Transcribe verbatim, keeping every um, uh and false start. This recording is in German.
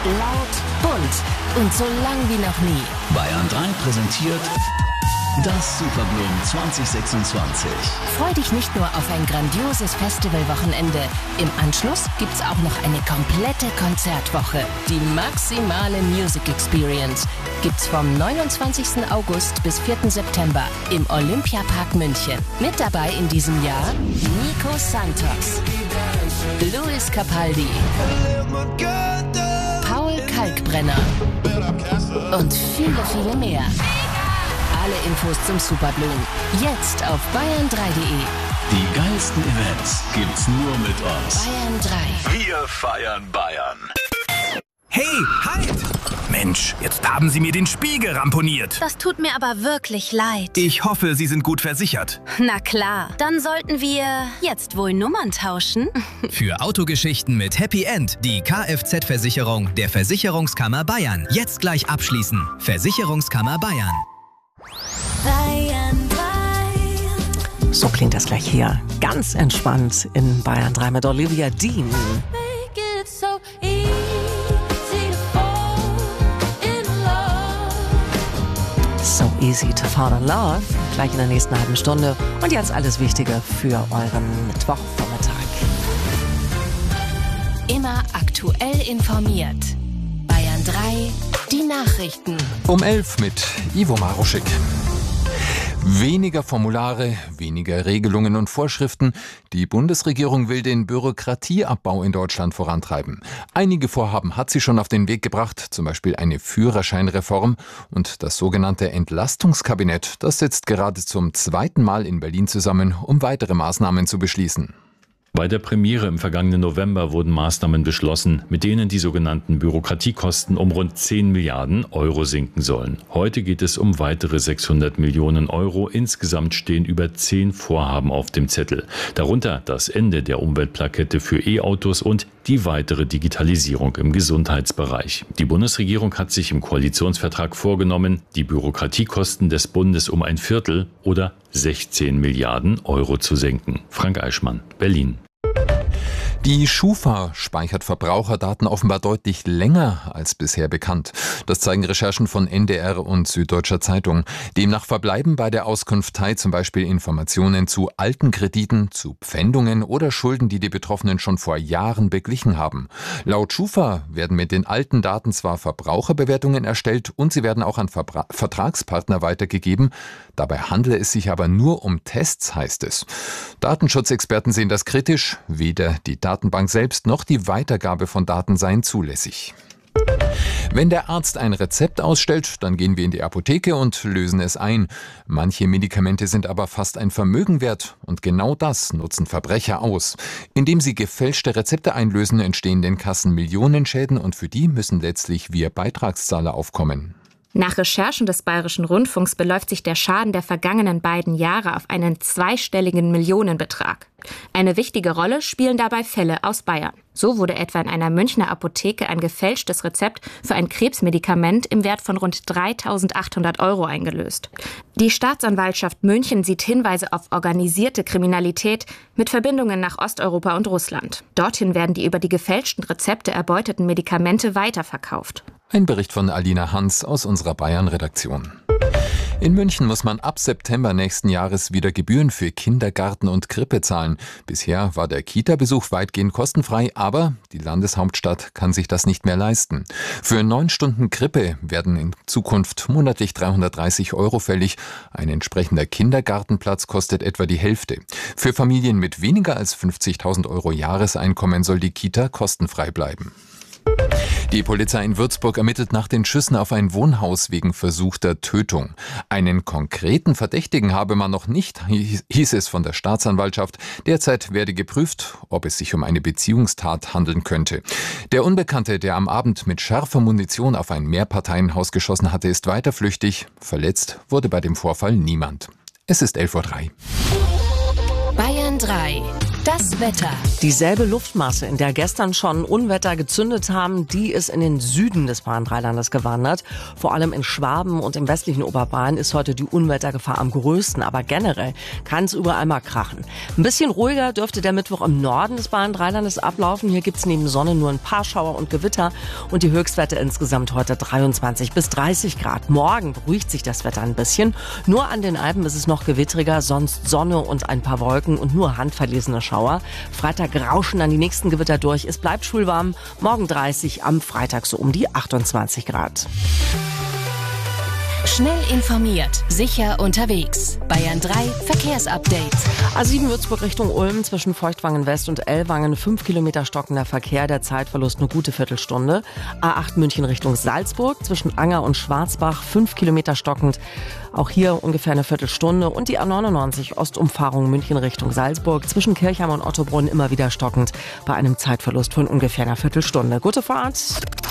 Laut, bunt und so lang wie noch nie. Bayern drei präsentiert das Superblumen zwanzig sechsundzwanzig. Freu dich nicht nur auf ein grandioses Festivalwochenende. Im Anschluss gibt's auch noch eine komplette Konzertwoche. Die maximale Music Experience gibt's vom neunundzwanzigsten August bis vierten September im Olympiapark München. Mit dabei in diesem Jahr Nico Santos, Luis Capaldi, Paul Kalkbrenner und viele, viele mehr. Alle Infos zum Superblumen jetzt auf bayern drei punkt de. Die geilsten Events gibt's nur mit uns. Bayern drei. Wir feiern Bayern. Hey, halt! Mensch, jetzt haben Sie mir den Spiegel ramponiert. Das tut mir aber wirklich leid. Ich hoffe, Sie sind gut versichert. Na klar, dann sollten wir jetzt wohl Nummern tauschen. Für Autogeschichten mit Happy End die Kfz-Versicherung der Versicherungskammer Bayern. Jetzt gleich abschließen. Versicherungskammer Bayern. Bayern drei. So klingt das gleich hier. Ganz entspannt in Bayern drei mit Olivia Dean. Make it so easy to fall in love. So easy to fall in love. Gleich in der nächsten halben Stunde. Und jetzt alles Wichtige für euren Mittwochvormittag. Immer aktuell informiert. Bayern drei, die Nachrichten. Um elf mit Ivo Maruschik. Weniger Formulare, weniger Regelungen und Vorschriften. Die Bundesregierung will den Bürokratieabbau in Deutschland vorantreiben. Einige Vorhaben hat sie schon auf den Weg gebracht, zum Beispiel eine Führerscheinreform und das sogenannte Entlastungskabinett. Das sitzt gerade zum zweiten Mal in Berlin zusammen, um weitere Maßnahmen zu beschließen. Bei der Premiere im vergangenen November wurden Maßnahmen beschlossen, mit denen die sogenannten Bürokratiekosten um rund zehn Milliarden Euro sinken sollen. Heute geht es um weitere sechshundert Millionen Euro. Insgesamt stehen über zehn Vorhaben auf dem Zettel. Darunter das Ende der Umweltplakette für E-Autos und die weitere Digitalisierung im Gesundheitsbereich. Die Bundesregierung hat sich im Koalitionsvertrag vorgenommen, die Bürokratiekosten des Bundes um ein Viertel oder sechzehn Milliarden Euro zu senken. Frank Eichmann, Berlin. Die Schufa speichert Verbraucherdaten offenbar deutlich länger als bisher bekannt. Das zeigen Recherchen von N D R und Süddeutscher Zeitung. Demnach verbleiben bei der Auskunftei zum Beispiel Informationen zu alten Krediten, zu Pfändungen oder Schulden, die die Betroffenen schon vor Jahren beglichen haben. Laut Schufa werden mit den alten Daten zwar Verbraucherbewertungen erstellt und sie werden auch an Verbra- Vertragspartner weitergegeben. Dabei handle es sich aber nur um Tests, heißt es. Datenschutzexperten sehen das kritisch. Weder die Datenbank selbst noch die Weitergabe von Daten seien zulässig. Wenn der Arzt ein Rezept ausstellt, dann gehen wir in die Apotheke und lösen es ein. Manche Medikamente sind aber fast ein Vermögen wert und genau das nutzen Verbrecher aus. Indem sie gefälschte Rezepte einlösen, entstehen den Kassen Millionenschäden und für die müssen letztlich wir Beitragszahler aufkommen. Nach Recherchen des Bayerischen Rundfunks beläuft sich der Schaden der vergangenen beiden Jahre auf einen zweistelligen Millionenbetrag. Eine wichtige Rolle spielen dabei Fälle aus Bayern. So wurde etwa in einer Münchner Apotheke ein gefälschtes Rezept für ein Krebsmedikament im Wert von rund dreitausendachthundert Euro eingelöst. Die Staatsanwaltschaft München sieht Hinweise auf organisierte Kriminalität mit Verbindungen nach Osteuropa und Russland. Dorthin werden die über die gefälschten Rezepte erbeuteten Medikamente weiterverkauft. Ein Bericht von Alina Hans aus unserer Bayern-Redaktion. In München muss man ab September nächsten Jahres wieder Gebühren für Kindergarten und Krippe zahlen. Bisher war der Kita-Besuch weitgehend kostenfrei, aber die Landeshauptstadt kann sich das nicht mehr leisten. Für neun Stunden Krippe werden in Zukunft monatlich dreihundertdreißig Euro fällig. Ein entsprechender Kindergartenplatz kostet etwa die Hälfte. Für Familien mit weniger als fünfzigtausend Euro Jahreseinkommen soll die Kita kostenfrei bleiben. Die Polizei in Würzburg ermittelt nach den Schüssen auf ein Wohnhaus wegen versuchter Tötung. Einen konkreten Verdächtigen habe man noch nicht, hieß es von der Staatsanwaltschaft. Derzeit werde geprüft, ob es sich um eine Beziehungstat handeln könnte. Der Unbekannte, der am Abend mit scharfer Munition auf ein Mehrparteienhaus geschossen hatte, ist weiter flüchtig. Verletzt wurde bei dem Vorfall niemand. Es ist elf Uhr drei. Bayern drei. Das Wetter. Dieselbe Luftmasse, in der gestern schon Unwetter gezündet haben, die ist in den Süden des Bayern-Dreilandes gewandert. Vor allem in Schwaben und im westlichen Oberbayern ist heute die Unwettergefahr am größten. Aber generell kann es überall mal krachen. Ein bisschen ruhiger dürfte der Mittwoch im Norden des Bayern-Dreilandes ablaufen. Hier gibt es neben Sonne nur ein paar Schauer und Gewitter. Und die Höchstwerte insgesamt heute dreiundzwanzig bis dreißig Grad. Morgen beruhigt sich das Wetter ein bisschen. Nur an den Alpen ist es noch gewittriger, sonst Sonne und ein paar Wolken und nur handverlesene Schauer. Freitag rauschen dann die nächsten Gewitter durch. Es bleibt schwülwarm. Morgen dreißig, am Freitag so um die achtundzwanzig Grad. Schnell informiert, sicher unterwegs. Bayern drei Verkehrsupdate. A sieben Würzburg Richtung Ulm zwischen Feuchtwangen West und Ellwangen. Fünf Kilometer stockender Verkehr, der Zeitverlust eine gute Viertelstunde. A acht München Richtung Salzburg zwischen Anger und Schwarzbach. Fünf Kilometer stockend. Auch hier ungefähr eine Viertelstunde. Und die A neunundneunzig Ostumfahrung München Richtung Salzburg zwischen Kirchheim und Ottobrunn immer wieder stockend. Bei einem Zeitverlust von ungefähr einer Viertelstunde. Gute Fahrt.